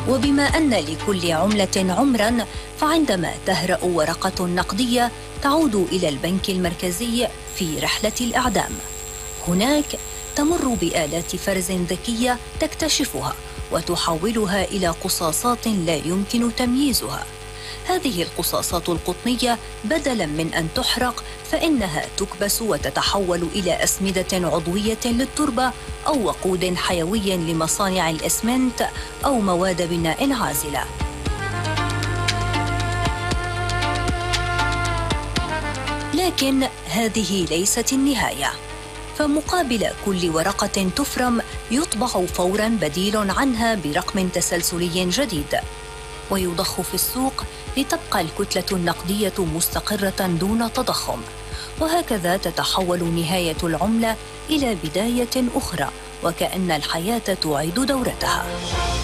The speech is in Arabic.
وبما أن لكل عملة عمراً، فعندما تهرأ ورقة نقدية تعود إلى البنك المركزي في رحلة الإعدام. هناك تمر بآلات فرز ذكية تكتشفها وتحولها إلى قصاصات لا يمكن تمييزها. هذه القصاصات القطنية بدلاً من أن تحرق فإنها تكبس وتتحول إلى أسمدة عضوية للتربة أو وقود حيوي لمصانع الإسمنت أو مواد بناء عازلة. لكن هذه ليست النهاية، فمقابل كل ورقة تفرم يطبع فوراً بديل عنها برقم تسلسلي جديد ويضخ في السوق لتبقى الكتلة النقدية مستقرة دون تضخم. وهكذا تتحول نهاية العملة إلى بداية أخرى، وكأن الحياة تعيد دورتها.